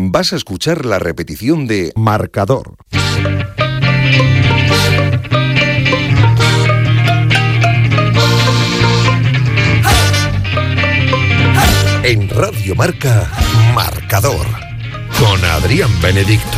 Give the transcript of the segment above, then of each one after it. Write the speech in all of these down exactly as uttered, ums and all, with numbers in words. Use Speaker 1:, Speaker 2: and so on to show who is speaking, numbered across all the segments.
Speaker 1: vas a escuchar la repetición de
Speaker 2: Marcador.
Speaker 1: En Radio Marca, Marcador, con Adrián Benedicto.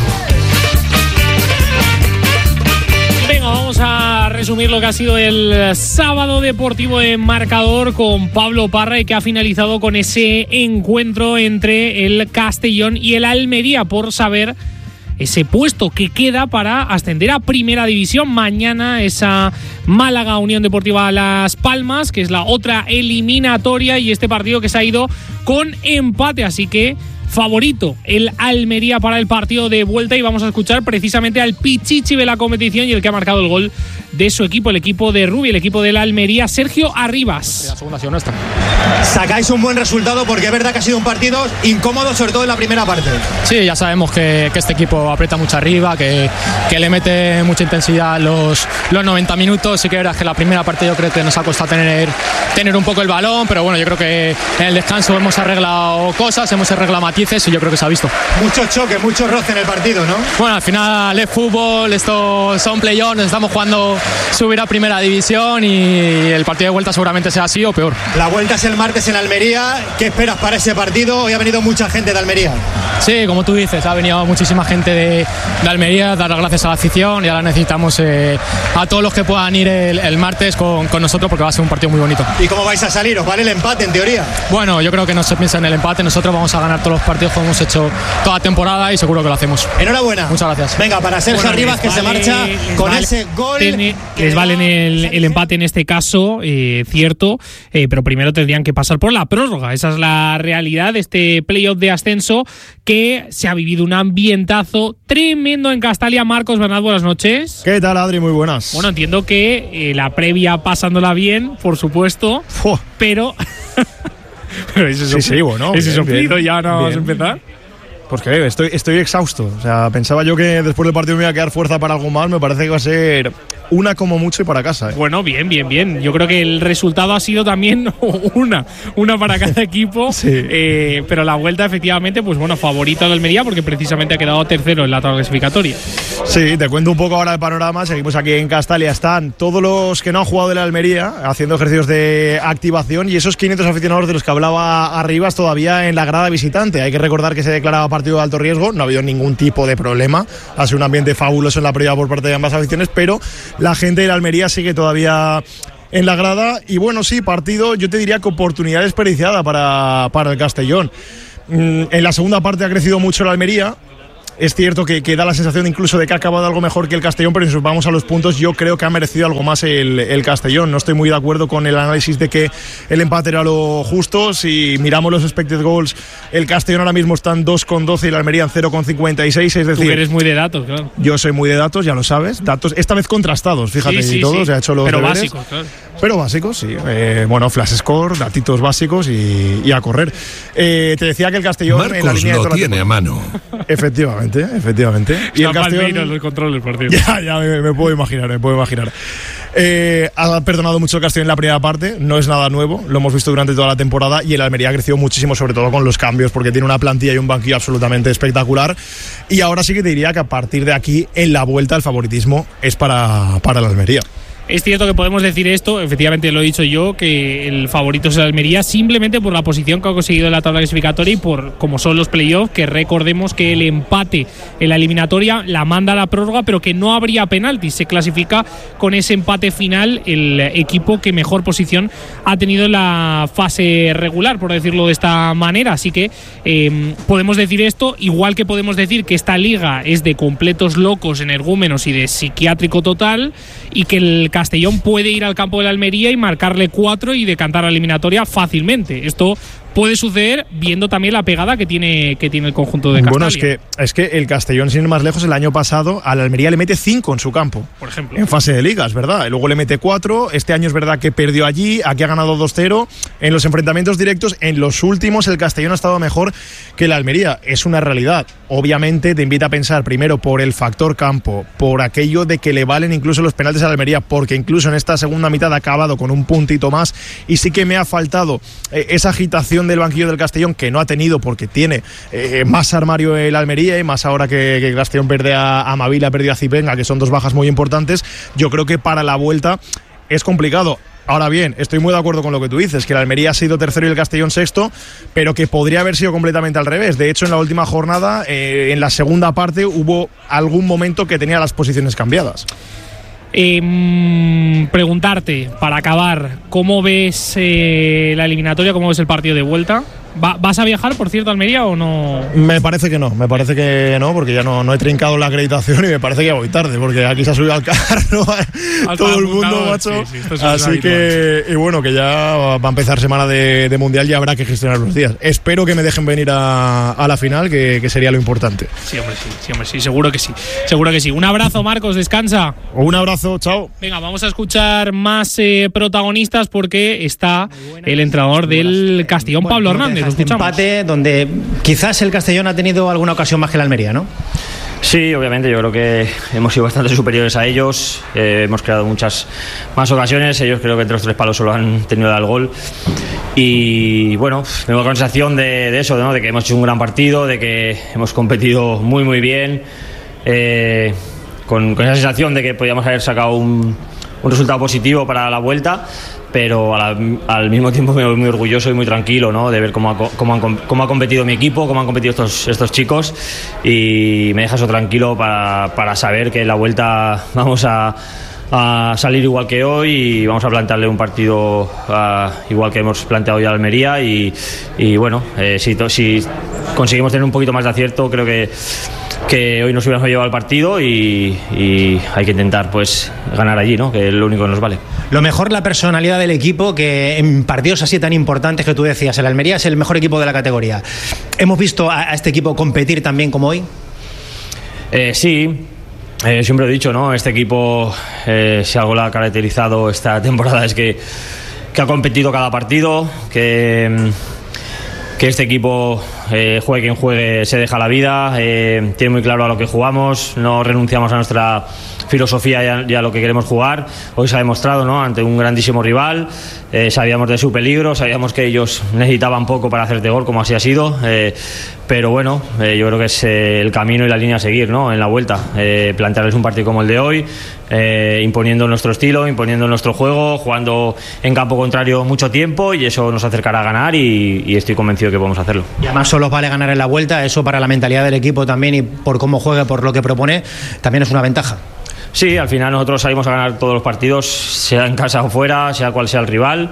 Speaker 3: Venga, vamos a resumir lo que ha sido el sábado deportivo en Marcador con Pablo Parra, y que ha finalizado con ese encuentro entre el Castellón y el Almería por saber ese puesto que queda para ascender a Primera División. Mañana esa Málaga Unión Deportiva Las Palmas, que es la otra eliminatoria, y este partido que se ha ido con empate, así que favorito el Almería para el partido de vuelta, y vamos a escuchar precisamente al pichichi de la competición y el que ha marcado el gol de su equipo, el equipo de Rubi, el equipo del Almería, Sergio Arribas.
Speaker 4: La segunda ha sido nuestra. Sacáis un buen resultado porque es verdad que ha sido un partido incómodo, sobre todo en la primera parte.
Speaker 5: Sí, ya sabemos que, que este equipo aprieta mucho arriba, que, que le mete mucha intensidad los, los noventa minutos. Sí que es verdad que la primera parte yo creo que nos ha costado tener, tener un poco el balón, pero bueno, yo creo que en el descanso hemos arreglado cosas, hemos arreglado matices y yo creo que se ha visto.
Speaker 4: Mucho choque, mucho roce en el partido, ¿no?
Speaker 5: Bueno, al final es fútbol, esto son play-offs, nos estamos jugando subir a Primera División y el partido de vuelta seguramente sea así o peor.
Speaker 4: La vuelta es el martes en Almería. ¿Qué esperas para ese partido? Hoy ha venido mucha gente de Almería.
Speaker 5: Sí, como tú dices, ha venido muchísima gente de, de Almería, dar las gracias a la afición, y ahora necesitamos eh, a todos los que puedan ir el, el martes con, con nosotros, porque va a ser un partido muy bonito.
Speaker 4: ¿Y cómo vais a salir? ¿Os vale el empate en teoría?
Speaker 5: Bueno, yo creo que no se piensa en el empate, nosotros vamos a ganar todos los partidos como hemos hecho toda temporada y seguro que lo hacemos.
Speaker 4: Enhorabuena.
Speaker 5: Muchas gracias.
Speaker 4: Venga, para Sergio
Speaker 3: bueno,
Speaker 4: Arribas, que
Speaker 3: vale,
Speaker 4: se marcha con
Speaker 3: vale,
Speaker 4: ese gol.
Speaker 3: Tiene, les valen el, el empate en este caso, eh, cierto, eh, pero primero tendrían que pasar por la prórroga. Esa es la realidad de este playoff de ascenso, que se ha vivido un ambientazo tremendo en Castalia. Marcos Bernat, buenas noches.
Speaker 6: ¿Qué tal, Adri? Muy buenas.
Speaker 3: Bueno, entiendo que eh, la previa pasándola bien, por supuesto,
Speaker 6: Fua.
Speaker 3: pero... pero ese
Speaker 6: sí, sí, bueno.
Speaker 3: Ese soplido
Speaker 6: bien,
Speaker 3: ya no vamos a
Speaker 6: bien.
Speaker 3: empezar.
Speaker 6: Pues que estoy, estoy exhausto. O sea, pensaba yo que después del partido me iba a quedar fuerza para algo más. Me parece que va a ser una como mucho y para casa, ¿eh?
Speaker 3: Bueno, bien, bien, bien. Yo creo que el resultado ha sido también una, una para cada equipo.
Speaker 6: Sí.
Speaker 3: Eh, pero la vuelta, efectivamente, pues bueno, favorito de Almería, porque precisamente ha quedado tercero en la tabla clasificatoria.
Speaker 6: Sí, te cuento un poco ahora el panorama. Seguimos aquí en Castalia. Están todos los que no han jugado de la Almería haciendo ejercicios de activación, y esos quinientos aficionados de los que hablaba Arribas todavía en la grada visitante. Hay que recordar que se declaraba partido de alto riesgo. No ha habido ningún tipo de problema. Ha sido un ambiente fabuloso en la previa por parte de ambas aficiones, pero la gente de la Almería sigue todavía en la grada. Y bueno, sí, partido, yo te diría que oportunidad desperdiciada para, para el Castellón. Mm, en la segunda parte ha crecido mucho la Almería. Es cierto que, que da la sensación incluso de que ha acabado algo mejor que el Castellón, pero si nos vamos a los puntos, yo creo que ha merecido algo más el, el Castellón. No estoy muy de acuerdo con el análisis de que el empate era lo justo. Si miramos los expected goals, el Castellón ahora mismo está en dos coma doce y la Almería en cero coma cincuenta y seis. Es decir,
Speaker 3: tú eres muy de datos, claro.
Speaker 6: Yo soy muy de datos, ya lo sabes. Datos, esta vez contrastados, fíjate,
Speaker 3: sí, sí,
Speaker 6: y todo.
Speaker 3: Sí.
Speaker 6: Se ha hecho los
Speaker 3: pero
Speaker 6: deberes.
Speaker 3: básicos, claro.
Speaker 6: Pero básicos, sí. Eh, bueno, flash score, datitos básicos y, y a correr. Eh, te decía que el Castellón
Speaker 1: Marcos
Speaker 6: en la línea
Speaker 1: lo
Speaker 6: de
Speaker 1: tiene a mano.
Speaker 6: Efectivamente, efectivamente. Y el Castellón,
Speaker 3: los controles, por cierto.
Speaker 6: Ya, ya me, me puedo imaginar, me puedo imaginar. Eh, ha perdonado mucho el Castellón en la primera parte, no es nada nuevo, lo hemos visto durante toda la temporada, y el Almería ha crecido muchísimo, sobre todo con los cambios, porque tiene una plantilla y un banquillo absolutamente espectacular. Y ahora sí que te diría que a partir de aquí, en la vuelta, el favoritismo es para, para el Almería.
Speaker 3: Es cierto que podemos decir esto, efectivamente lo he dicho yo, que el favorito es el Almería, simplemente por la posición que ha conseguido en la tabla clasificatoria y por cómo son los playoffs, que recordemos que el empate en la eliminatoria la manda a la prórroga, pero que no habría penaltis. Se clasifica con ese empate final el equipo que mejor posición ha tenido en la fase regular, por decirlo de esta manera. Así que eh, podemos decir esto, igual que podemos decir que esta liga es de completos locos, energúmenos y de psiquiátrico total, y que el Castellón puede ir al campo de la Almería y marcarle cuatro y decantar la eliminatoria fácilmente. Esto puede suceder viendo también la pegada que tiene, que tiene el conjunto de Castalia.
Speaker 6: Bueno, es que, es que el Castellón, sin ir más lejos, el año pasado a la Almería le mete cinco en su campo.
Speaker 3: Por ejemplo.
Speaker 6: En fase de ligas, ¿verdad? Y luego le mete cuatro. Este año es verdad que perdió allí, aquí ha ganado dos cero. En los enfrentamientos directos, en los últimos, el Castellón ha estado mejor que la Almería. Es una realidad. Obviamente te invita a pensar primero por el factor campo, por aquello de que le valen incluso los penaltis a la Almería, porque incluso en esta segunda mitad ha acabado con un puntito más, y sí que me ha faltado eh, esa agitación rotación del banquillo del Castellón, que no ha tenido porque tiene eh, más armario el Almería y más ahora que, que Castellón pierde a, a Mavila, ha perdido a Zipenga, que son dos bajas muy importantes, yo creo que para la vuelta es complicado. Ahora bien, estoy muy de acuerdo con lo que tú dices, que el Almería ha sido tercero y el Castellón sexto, pero que podría haber sido completamente al revés. De hecho, en la última jornada, eh, en la segunda parte, hubo algún momento que tenía las posiciones cambiadas.
Speaker 3: Eh, preguntarte, para acabar, ¿cómo ves eh, la eliminatoria? ¿Cómo ves el partido de vuelta? ¿Va, ¿Vas a viajar, por cierto, a Almería o no?
Speaker 6: Me parece que no, me parece que no, porque ya no, no he trincado la acreditación y me parece que ya voy tarde, porque aquí se ha subido al carro todo el mundo, macho. Sí, sí, así que, y bueno, que ya va a empezar semana de, de Mundial y habrá que gestionar los días. Espero que me dejen venir a, a la final, que, que sería lo importante.
Speaker 3: Sí, hombre, sí, sí, hombre, sí, seguro que sí, seguro que sí. Un abrazo, Marcos, descansa.
Speaker 6: Un abrazo, chao.
Speaker 3: Venga, vamos a escuchar más eh, protagonistas porque está el entrenador del Castellón, bueno, Pablo Hernández.
Speaker 2: Este empate donde quizás el Castellón ha tenido alguna ocasión más que el Almería, ¿no?
Speaker 7: Sí, obviamente, yo creo que hemos sido bastante superiores a ellos, eh, hemos creado muchas más ocasiones, ellos creo que entre los tres palos solo han tenido el gol y bueno, tengo la sensación de, de eso, ¿no? De que hemos hecho un gran partido, de que hemos competido muy muy bien, eh, con, con esa sensación de que podíamos haber sacado un, un resultado positivo para la vuelta, pero al, al mismo tiempo me voy muy orgulloso y muy tranquilo, ¿no? De ver cómo ha, cómo, han, cómo ha competido mi equipo, cómo han competido estos, estos chicos, y me deja eso tranquilo para, para saber que en la vuelta vamos a, a salir igual que hoy y vamos a plantearle un partido uh, igual que hemos planteado hoy a Almería y, y bueno, eh, si, si conseguimos tener un poquito más de acierto, creo que que hoy nos hubiéramos llevado el partido y, y hay que intentar pues ganar allí, ¿no? Que es lo único que nos vale.
Speaker 2: Lo mejor, la personalidad del equipo, que en partidos así tan importantes que tú decías, el Almería es el mejor equipo de la categoría. ¿Hemos visto a, a este equipo competir tan bien como hoy?
Speaker 7: Eh, sí, eh, siempre he dicho, ¿no? Este equipo, eh, si algo lo ha caracterizado esta temporada es que, que ha competido cada partido, que... que este equipo, eh, juegue quien juegue, se deja la vida, eh, tiene muy claro a lo que jugamos, no renunciamos a nuestra filosofía y a, y a lo que queremos jugar. Hoy se ha demostrado, ¿no? Ante un grandísimo rival, eh, sabíamos de su peligro, sabíamos que ellos necesitaban poco para hacerte gol, como así ha sido, eh, pero bueno, eh, yo creo que es eh, el camino y la línea a seguir, ¿no? En la vuelta, eh, plantearles un partido como el de hoy, eh, imponiendo nuestro estilo, imponiendo nuestro juego, jugando en campo contrario mucho tiempo, y eso nos acercará a ganar y, y estoy convencido que podemos hacerlo.
Speaker 2: Y además solo vale ganar en la vuelta, eso para la mentalidad del equipo también y por cómo juega, por lo que propone, también es una ventaja.
Speaker 7: Sí, al final nosotros salimos a ganar todos los partidos, sea en casa o fuera, sea cual sea el rival,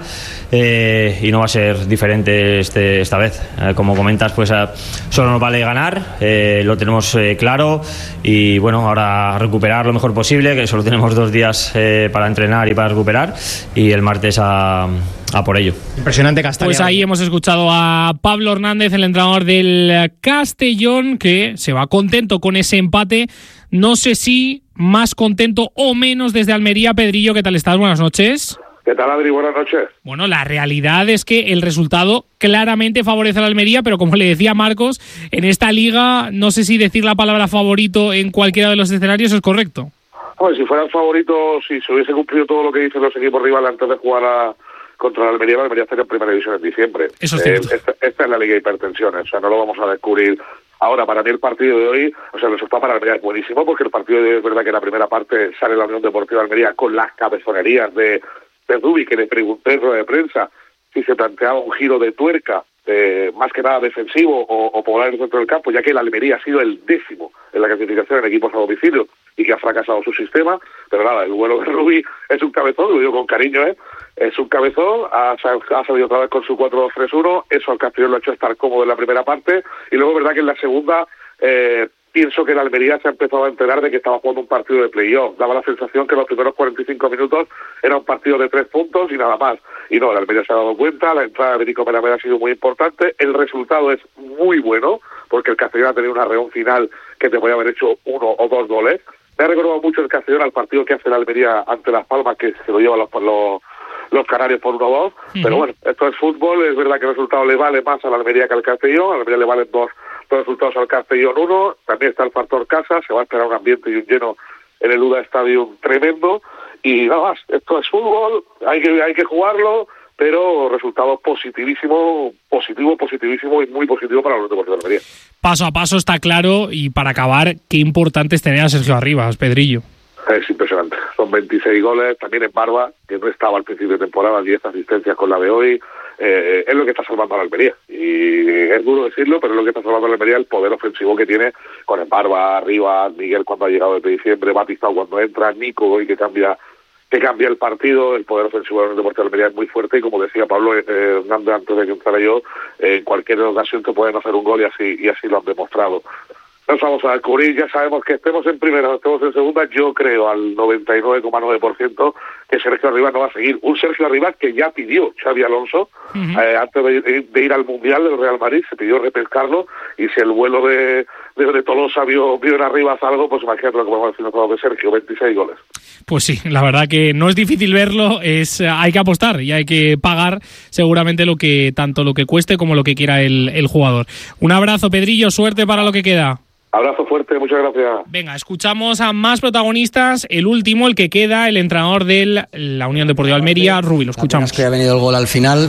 Speaker 7: eh, y no va a ser diferente este, esta vez. Eh, como comentas, pues eh, solo nos vale ganar, eh, lo tenemos eh, claro, y bueno, ahora recuperar lo mejor posible, que solo tenemos dos días eh, para entrenar y para recuperar, y el martes a... a por ello.
Speaker 2: Impresionante Castellón.
Speaker 3: Pues ahí hemos escuchado a Pablo Hernández, el entrenador del Castellón, que se va contento con ese empate. No sé si más contento o menos desde Almería. Pedrillo, ¿qué tal estás? Buenas noches.
Speaker 8: ¿Qué tal, Adri? Buenas noches.
Speaker 3: Bueno, la realidad es que el resultado claramente favorece a la Almería, pero como le decía Marcos, en esta liga no sé si decir la palabra favorito en cualquiera de los escenarios es correcto.
Speaker 8: Bueno, si fuera el favorito, si se hubiese cumplido todo lo que dicen los equipos rivales antes de jugar a contra la Almería, la Almería estaría en primera división en diciembre.
Speaker 3: Eso es cierto.
Speaker 8: Eh, esta, esta es la Liga de Hipertensiones, o sea, no lo vamos a descubrir ahora. Para mí el partido de hoy, o sea, el resultado para Almería es buenísimo, porque el partido de hoy es verdad que en la primera parte sale la Unión Deportiva de Almería con las cabezonerías de, de Dubi, que le pregunté en rueda de prensa si se planteaba un giro de tuerca, eh, más que nada defensivo o, o poblar el centro del campo, ya que la Almería ha sido el décimo en la clasificación en equipos a domicilio y que ha fracasado su sistema. Pero nada, el vuelo de Rubí es un cabezón, lo digo con cariño, ¿eh? Es un cabezón, ha, ha salido otra vez con su cuatro dos tres uno, eso al Castellón lo ha hecho estar cómodo en la primera parte, y luego verdad que en la segunda eh, pienso que en Almería se ha empezado a enterar de que estaba jugando un partido de playoff. Daba la sensación que los primeros cuarenta y cinco minutos era un partido de tres puntos y nada más. Y no, la Almería se ha dado cuenta, la entrada de Nico Penamera ha sido muy importante, el resultado es muy bueno, porque el Castellón ha tenido una reón final que te podía haber hecho uno o dos goles. Me ha recordado mucho el Castellón al partido que hace la Almería ante Las Palmas, que se lo lleva los, los, los canarios por uno a dos, uh-huh. Pero bueno, esto es fútbol, es verdad que el resultado le vale más a la Almería que al Castellón, a la Almería le valen dos, dos resultados al Castellón uno, también está el factor casa, se va a esperar un ambiente y un lleno en el U D A Stadium tremendo, y nada más, esto es fútbol, hay que, hay que jugarlo, pero resultados positivísimos, positivo, positivísimo y muy positivo para los Deportivos de Almería.
Speaker 3: Paso a paso está claro, y para acabar, qué importante es tener a Sergio Arribas, Pedrillo.
Speaker 8: Es impresionante, son veintiséis goles, también en Barba, que no estaba al principio de temporada, diez asistencias con la de hoy, eh, es lo que está salvando a la Almería, y es duro decirlo, pero es lo que está salvando a la Almería, el poder ofensivo que tiene con el Barba, Arribas, Miguel cuando ha llegado desde diciembre, Batistao cuando entra, Nico hoy que cambia que cambia el partido. El poder ofensivo del Deportivo de Almería es muy fuerte, y como decía Pablo eh, Hernández antes de que entrara yo, eh, en cualquier ocasión te pueden hacer un gol, y así y así lo han demostrado. Nos vamos a descubrir, ya sabemos que estemos en primera o estemos en segunda, yo creo al noventa y nueve coma nueve por ciento que Sergio Arribas no va a seguir. Un Sergio Arribas que ya pidió Xavi Alonso, uh-huh. eh, antes de, de ir al Mundial del Real Madrid, se pidió repescarlo, y si el vuelo de, de, de Tolosa vio, vio en Arribas algo, pues imagínate lo que podemos decir nosotros de Sergio, veintiséis goles.
Speaker 3: Pues sí, la verdad que no es difícil verlo, es hay que apostar y hay que pagar seguramente lo que tanto lo que cueste como lo que quiera el, el jugador. Un abrazo, Pedrillo, suerte para lo que queda.
Speaker 8: Abrazo fuerte, muchas gracias.
Speaker 3: Venga, escuchamos a más protagonistas. El último, el que queda, el entrenador de la Unión Deportiva Almería, Rubi, lo escuchamos.
Speaker 9: Es que ha venido el gol al final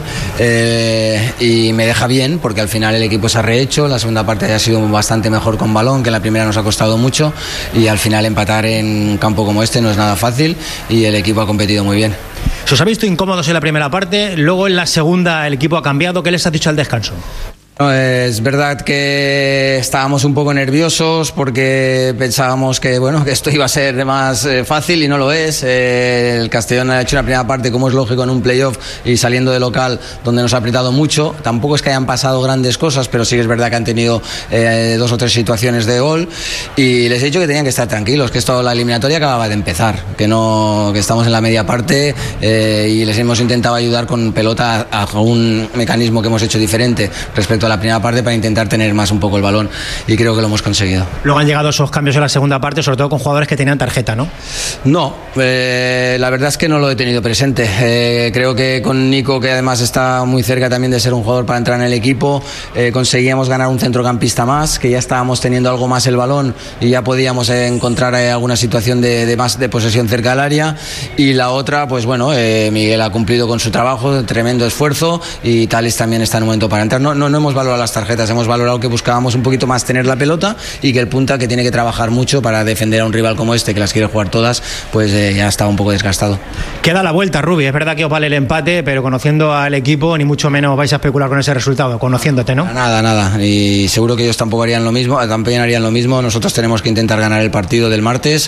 Speaker 9: eh, y me deja bien, porque al final el equipo se ha rehecho. La segunda parte ha sido bastante mejor con balón, que en la primera nos ha costado mucho, y al final empatar en un campo como este no es nada fácil, y el equipo ha competido muy bien.
Speaker 2: Se os ha visto incómodos en la primera parte, luego en la segunda el equipo ha cambiado. ¿Qué les has dicho al descanso?
Speaker 9: No, es verdad que estábamos un poco nerviosos porque pensábamos que bueno que esto iba a ser más eh, fácil, y no lo es. Eh, el Castellón ha hecho una primera parte, como es lógico, en un playoff y saliendo de local, donde nos ha apretado mucho. Tampoco es que hayan pasado grandes cosas, pero sí que es verdad que han tenido eh, dos o tres situaciones de gol, y les he dicho que tenían que estar tranquilos, que esto, la eliminatoria acababa de empezar, que no que estamos en la media parte, eh, y les hemos intentado ayudar con pelota a, a un mecanismo que hemos hecho diferente respecto a la primera parte, para intentar tener más un poco el balón, y creo que lo hemos conseguido.
Speaker 2: Luego han llegado esos cambios en la segunda parte, sobre todo con jugadores que tenían tarjeta, ¿no?
Speaker 9: No, eh, la verdad es que no lo he tenido presente. Eh, creo que con Nico, que además está muy cerca también de ser un jugador para entrar en el equipo, eh, conseguíamos ganar un centrocampista más, que ya estábamos teniendo algo más el balón y ya podíamos eh, encontrar eh, alguna situación de, de más de posesión cerca del área. Y la otra, pues bueno, eh, Miguel ha cumplido con su trabajo, tremendo esfuerzo, y Tales también está en un momento para entrar. No, no, no hemos valorado las tarjetas, hemos valorado que buscábamos un poquito más tener la pelota, y que el punta, que tiene que trabajar mucho para defender a un rival como este, que las quiere jugar todas, pues eh, ya estaba un poco desgastado.
Speaker 2: Queda la vuelta, Rubi, es verdad que os vale el empate, pero conociendo al equipo ni mucho menos vais a especular con ese resultado, conociéndote, ¿no?
Speaker 9: Nada, nada, y seguro que ellos tampoco harían lo mismo, también harían lo mismo. Nosotros tenemos que intentar ganar el partido del martes,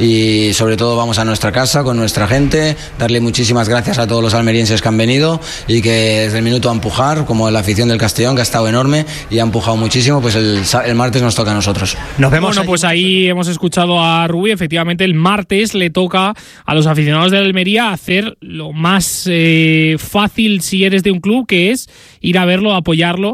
Speaker 9: y sobre todo vamos a nuestra casa con nuestra gente, darle muchísimas gracias a todos los almerienses que han venido, y que desde el minuto a empujar, como la afición del Castellón, que ha estado enorme y ha empujado muchísimo. Pues el, el martes nos toca a nosotros.
Speaker 3: Nos vemos. Bueno, pues ahí hemos escuchado a Rubi. Efectivamente, el martes le toca a los aficionados de la Almería hacer lo más eh, fácil si eres de un club, que es ir a verlo, apoyarlo,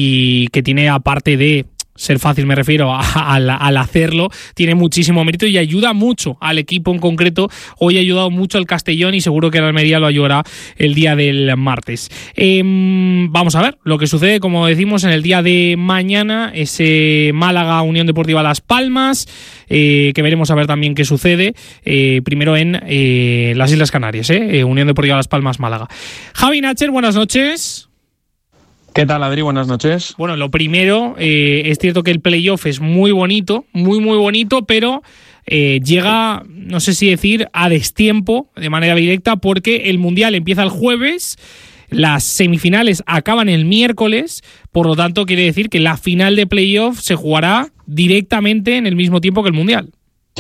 Speaker 3: y que tiene, aparte de ser fácil, me refiero a, a, a, al hacerlo, tiene muchísimo mérito y ayuda mucho al equipo en concreto. Hoy ha ayudado mucho al Castellón, y seguro que el Almería lo ayudará el día del martes. Eh, vamos a ver lo que sucede, como decimos, en el día de mañana, ese Málaga Unión Deportiva Las Palmas, eh, que veremos a ver también qué sucede, eh, primero en eh, las Islas Canarias, eh, Unión Deportiva Las Palmas Málaga. Javi Nacher, buenas noches.
Speaker 10: ¿Qué tal, Adri? Buenas noches.
Speaker 3: Bueno, lo primero, eh, es cierto que el playoff es muy bonito, muy, muy bonito, pero eh, llega, no sé si decir, a destiempo, de manera directa, porque el Mundial empieza el jueves, las semifinales acaban el miércoles, por lo tanto quiere decir que la final de playoff se jugará directamente en el mismo tiempo que el Mundial.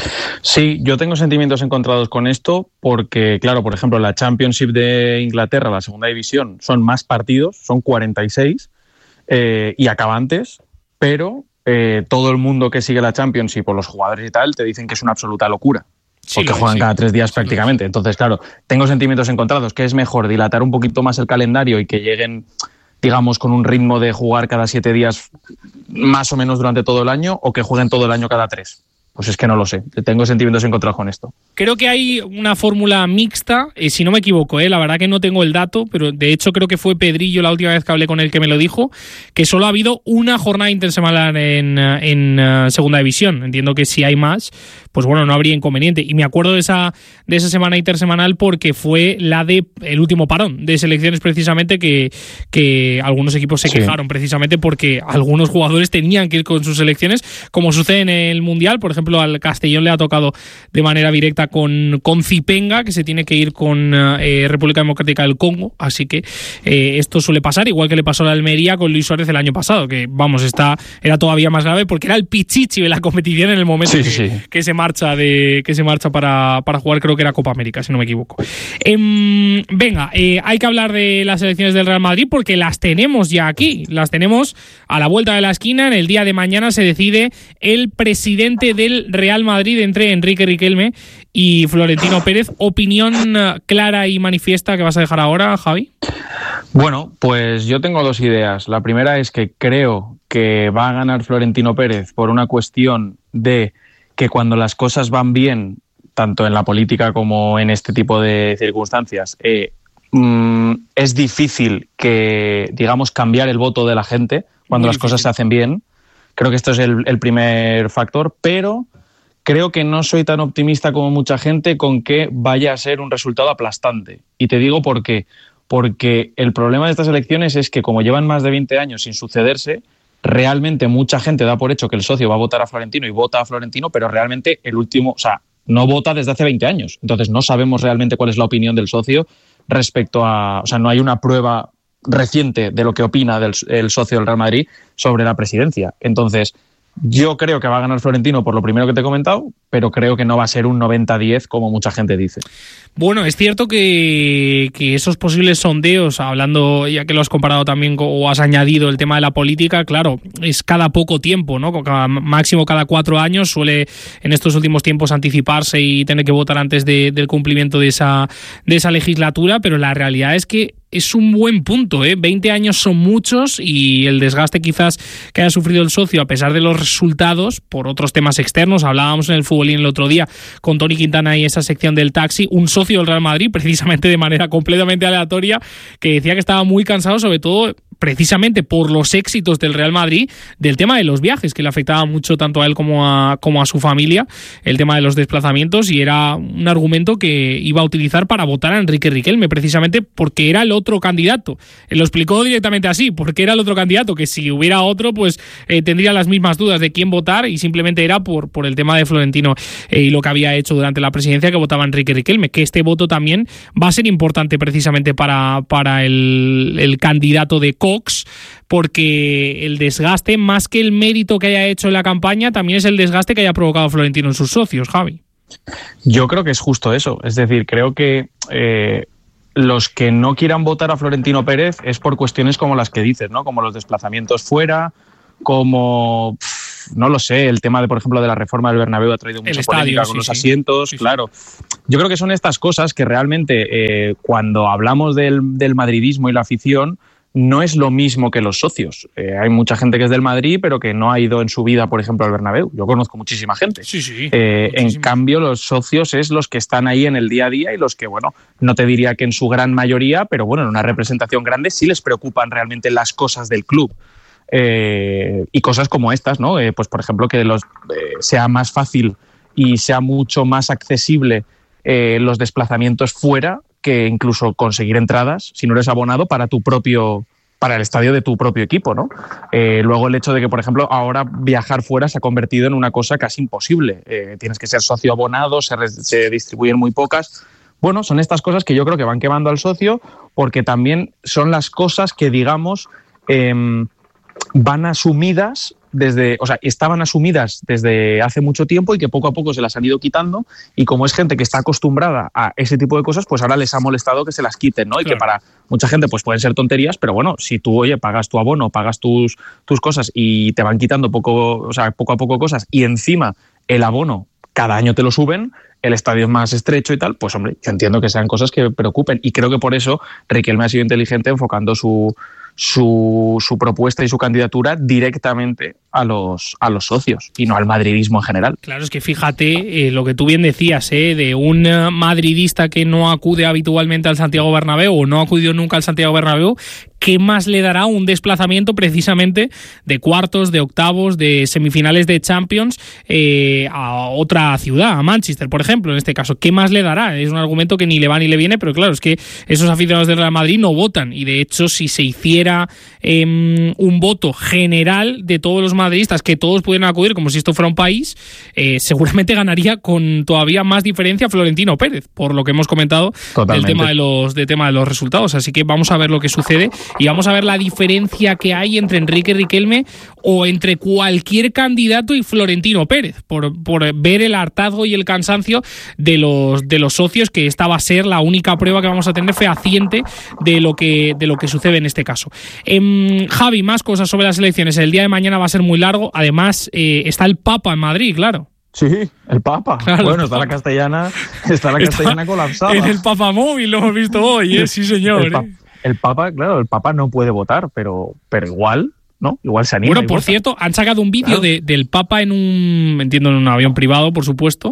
Speaker 10: Sí, yo tengo sentimientos encontrados con esto porque, claro, por ejemplo, la Championship de Inglaterra, la segunda división, son más partidos, son cuarenta y seis eh, y acaba antes, pero eh, todo el mundo que sigue la Championship o los jugadores y tal te dicen que es una absoluta locura.
Speaker 3: Sí,
Speaker 10: porque juegan sí. cada tres días prácticamente. Entonces, claro, tengo sentimientos encontrados, que es mejor dilatar un poquito más el calendario y que lleguen, digamos, con un ritmo de jugar cada siete días más o menos durante todo el año, o que jueguen todo el año cada tres. Pues es que no lo sé, tengo sentimientos encontrados con esto.
Speaker 3: Creo que hay una fórmula mixta, eh, si no me equivoco, eh, la verdad que no tengo el dato, pero de hecho creo que fue Pedrillo la última vez que hablé con él que me lo dijo, que solo ha habido una jornada intersemanal en, en uh, segunda división. Entiendo que si hay más, pues bueno, no habría inconveniente. Y me acuerdo de esa, de esa semana intersemanal porque fue la de el último parón de selecciones precisamente que, que algunos equipos se sí. quejaron precisamente porque algunos jugadores tenían que ir con sus selecciones, como sucede en el Mundial. Por ejemplo, al Castellón le ha tocado de manera directa con, con Zipenga, que se tiene que ir con eh, República Democrática del Congo, así que eh, esto suele pasar, igual que le pasó a la Almería con Luis Suárez el año pasado, que vamos, está, era todavía más grave porque era el pichichi de la competición en el momento sí, que, sí. que se marcha de que se marcha para, para jugar, creo que era Copa América, si no me equivoco. Eh, venga, eh, hay que hablar de las elecciones del Real Madrid porque las tenemos ya aquí, las tenemos a la vuelta de la esquina. En el día de mañana se decide el presidente del Real Madrid entre Enrique Riquelme y Florentino Pérez. Opinión clara y manifiesta que vas a dejar ahora, Javi.
Speaker 10: Bueno, pues yo tengo dos ideas. La primera es que creo que va a ganar Florentino Pérez por una cuestión de que cuando las cosas van bien, tanto en la política como en este tipo de circunstancias, eh, mm, es difícil que, digamos, cambiar el voto de la gente cuando Muy las difícil. Cosas se hacen bien. Creo que esto es el, el primer factor, pero creo que no soy tan optimista como mucha gente con que vaya a ser un resultado aplastante. Y te digo por qué. Porque el problema de estas elecciones es que como llevan más de veinte años sin sucederse, realmente mucha gente da por hecho que el socio va a votar a Florentino y vota a Florentino, pero realmente el último, o sea, no vota desde hace veinte años. Entonces no sabemos realmente cuál es la opinión del socio respecto a, o sea, no hay una prueba reciente de lo que opina del, el socio del Real Madrid sobre la presidencia. Entonces, yo creo que va a ganar Florentino por lo primero que te he comentado, pero creo que no va a ser un noventa diez como mucha gente dice.
Speaker 3: Bueno, es cierto que, que esos posibles sondeos, hablando, ya que lo has comparado también o has añadido el tema de la política, claro, es cada poco tiempo, ¿no? Cada, máximo cada cuatro años suele en estos últimos tiempos anticiparse y tener que votar antes de, del cumplimiento de esa, de esa legislatura, pero la realidad es que es un buen punto, ¿eh? veinte años son muchos y el desgaste quizás que haya sufrido el socio a pesar de los resultados por otros temas externos. Hablábamos en el Futbolín el otro día con Tony Quintana y esa sección del taxi, un socio del Real Madrid, precisamente de manera completamente aleatoria, que decía que estaba muy cansado, sobre todo precisamente por los éxitos del Real Madrid, del tema de los viajes, que le afectaba mucho tanto a él como a, como a su familia, el tema de los desplazamientos, y era un argumento que iba a utilizar para votar a Enrique Riquelme, precisamente porque era el otro candidato. Él lo explicó directamente así, porque era el otro candidato, que si hubiera otro, pues eh, tendría las mismas dudas de quién votar, y simplemente era por, por el tema de Florentino eh, y lo que había hecho durante la presidencia, que votaba Enrique Riquelme, que este voto también va a ser importante precisamente para, para el, el candidato de Cox, porque el desgaste, más que el mérito que haya hecho en la campaña, también es el desgaste que haya provocado Florentino en sus socios, Javi.
Speaker 10: Yo creo que es justo eso, es decir, creo que eh, los que no quieran votar a Florentino Pérez es por cuestiones como las que dices, ¿no? Como los desplazamientos fuera, como, pff, no lo sé, el tema de, por ejemplo, de la reforma del Bernabéu ha traído mucha polémica con sí, los sí. asientos, sí, claro. Sí. Yo creo que son estas cosas que realmente eh, cuando hablamos del, del madridismo y la afición, no es lo mismo que los socios. Eh, hay mucha gente que es del Madrid, pero que no ha ido en su vida, por ejemplo, al Bernabéu. Yo conozco muchísima gente.
Speaker 3: Sí, sí.
Speaker 10: Eh, en cambio, los socios es los que están ahí en el día a día y los que, bueno, no te diría que en su gran mayoría, pero bueno, en una representación grande sí les preocupan realmente las cosas del club. Eh, y cosas como estas, ¿no? Eh, pues, por ejemplo, que los, eh, sea más fácil y sea mucho más accesible eh, los desplazamientos fuera, que incluso conseguir entradas, si no eres abonado, para tu propio, para el estadio de tu propio equipo, ¿no? Eh, luego el hecho de que, por ejemplo, ahora viajar fuera se ha convertido en una cosa casi imposible. Eh, tienes que ser socio abonado, se, re- se distribuyen muy pocas. Bueno, son estas cosas que yo creo que van quemando al socio, porque también son las cosas que, digamos, eh, van asumidas desde, o sea, estaban asumidas desde hace mucho tiempo y que poco a poco se las han ido quitando, y como es gente que está acostumbrada a ese tipo de cosas, pues ahora les ha molestado que se las quiten, ¿no? Claro. Y que para mucha gente pues pueden ser tonterías, pero bueno, si tú, oye, pagas tu abono, pagas tus, tus cosas y te van quitando poco, o sea, poco a poco cosas, y encima el abono cada año te lo suben, el estadio es más estrecho y tal, pues hombre, yo entiendo que sean cosas que preocupen, y creo que por eso Riquelme ha sido inteligente enfocando su Su, su propuesta y su candidatura directamente a los, a los socios y no al madridismo en general.
Speaker 3: Claro, es que fíjate eh, lo que tú bien decías, eh, de un madridista que no acude habitualmente al Santiago Bernabéu o no ha acudido nunca al Santiago Bernabéu, ¿qué más le dará un desplazamiento precisamente de cuartos, de octavos, de semifinales de Champions eh, a otra ciudad, a Manchester, por ejemplo, en este caso? ¿Qué más le dará? Es un argumento que ni le va ni le viene, pero claro, es que esos aficionados del Real Madrid no votan, y de hecho si se hiciera eh, un voto general de todos los madridistas, que todos pudieran acudir como si esto fuera un país, eh, seguramente ganaría con todavía más diferencia Florentino Pérez, por lo que hemos comentado del tema de los, del tema de los resultados. Así que vamos a ver lo que sucede y vamos a ver la diferencia que hay entre Enrique Riquelme o entre cualquier candidato y Florentino Pérez, por, por ver el hartazgo y el cansancio de los, de los socios, que esta va a ser la única prueba que vamos a tener fehaciente de lo que, de lo que sucede en este caso. Eh, Javi, más cosas sobre las elecciones. El día de mañana va a ser muy largo. Además, eh, está el Papa en Madrid, claro.
Speaker 10: Sí, el Papa. Claro, bueno, está la castellana, está la castellana está colapsada.
Speaker 3: En el Papa móvil lo hemos visto hoy, ¿eh? Sí, señor.
Speaker 10: El, pa-
Speaker 3: ¿eh?
Speaker 10: el Papa, claro, el Papa no puede votar, pero, pero igual, ¿no? Igual se anima.
Speaker 3: Bueno, por vota. Cierto, han sacado un vídeo claro. de, del Papa en un, entiendo, en un avión privado, por supuesto,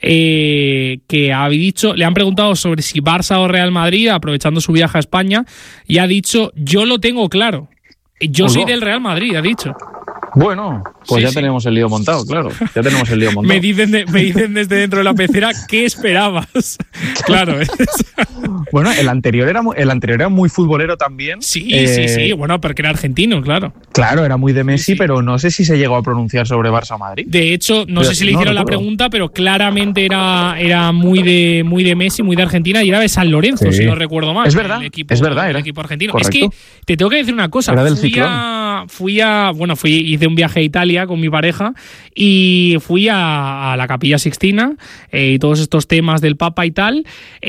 Speaker 3: eh, que ha dicho, le han preguntado sobre si Barça o Real Madrid, aprovechando su viaje a España, y ha dicho, yo lo tengo claro. Yo Hola. soy del Real Madrid, ha dicho.
Speaker 10: Bueno, pues sí, ya sí. tenemos el lío montado, claro. Ya tenemos el lío montado.
Speaker 3: me, dicen de, me dicen desde dentro de la pecera, ¿qué esperabas? Claro. Es...
Speaker 10: Bueno, el anterior era muy, el anterior era muy futbolero también.
Speaker 3: Sí, eh, sí, sí. Bueno, porque era argentino, claro.
Speaker 10: Claro, era muy de Messi, sí, sí. pero no sé si se llegó a pronunciar sobre Barça o Madrid.
Speaker 3: De hecho, no
Speaker 10: pero,
Speaker 3: sé si le hicieron no, la pregunta, pero claramente era, era muy de muy de Messi, muy de Argentina, y era de San Lorenzo, sí. si no recuerdo mal.
Speaker 10: Es verdad,
Speaker 3: el equipo,
Speaker 10: es verdad. Era.
Speaker 3: El equipo argentino.
Speaker 10: Correcto.
Speaker 3: Es que te tengo que decir una cosa.
Speaker 10: Era del
Speaker 3: fui
Speaker 10: ciclón.
Speaker 3: a, fui a, bueno, fui hice un viaje a Italia con mi pareja y fui a, a la Capilla Sixtina eh, y todos estos temas del Papa y tal,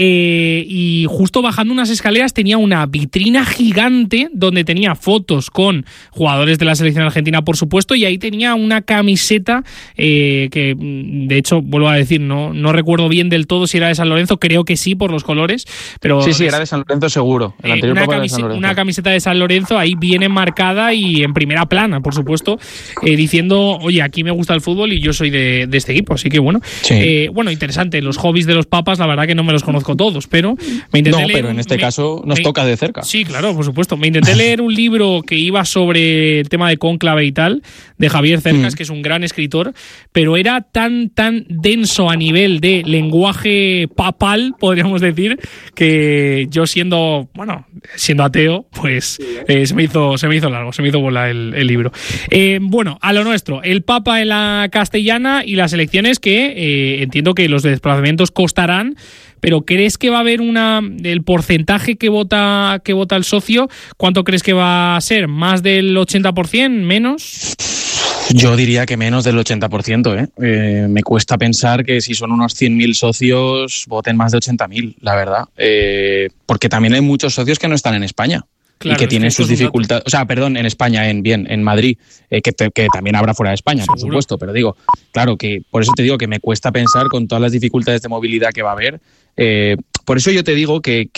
Speaker 3: eh, y justo bajando unas escaleras tenía una vitrina gigante donde tenía fotos con jugadores de la selección argentina, por supuesto, y ahí tenía una camiseta eh, que, de hecho, vuelvo a decir, no, no recuerdo bien del todo si era de San Lorenzo, creo que sí por los colores, pero
Speaker 10: sí, sí, era de San Lorenzo seguro. El anterior
Speaker 3: eh, una,
Speaker 10: Papa
Speaker 3: camise-
Speaker 10: de San Lorenzo.
Speaker 3: una camiseta de San Lorenzo ahí bien enmarcada y en primera plana, por supuesto, eh, diciendo, oye, aquí me gusta el fútbol y yo soy de, de este equipo, así que bueno,
Speaker 10: sí.
Speaker 3: eh, bueno, interesante. Los hobbies de los papas, la verdad que no me los conozco todos, pero me intenté
Speaker 10: no,
Speaker 3: leer
Speaker 10: pero en este
Speaker 3: me,
Speaker 10: caso nos
Speaker 3: me,
Speaker 10: toca de cerca.
Speaker 3: Sí, claro, por supuesto. Me intenté leer un libro que iba sobre el tema de cónclave y tal, de Javier Cercas, mm. que es un gran escritor, pero era tan, tan denso a nivel de lenguaje papal, podríamos decir, que yo siendo, bueno, siendo ateo, pues eh, se me hizo, se me hizo largo, se me hizo bola el, el libro. Eh, bueno, a lo nuestro, el Papa en la castellana y las elecciones que eh, entiendo que los desplazamientos costarán, pero ¿crees que va a haber una el porcentaje que vota que vota el socio? ¿Cuánto crees que va a ser? ¿Más del ochenta por ciento? ¿Menos?
Speaker 10: Yo diría que menos del ochenta por ciento. ¿eh? Eh, me cuesta pensar que si son unos cien mil socios voten más de ochenta mil, la verdad. Eh, porque también hay muchos socios que no están en España. Claro, y que tienen sus dificultades, o sea, perdón, en España, en bien, en Madrid, eh, que, te, que también habrá fuera de España, ¿seguro? Por supuesto, pero digo, claro, que por eso te digo que me cuesta pensar con todas las dificultades de movilidad que va a haber. Eh, por eso yo te digo que,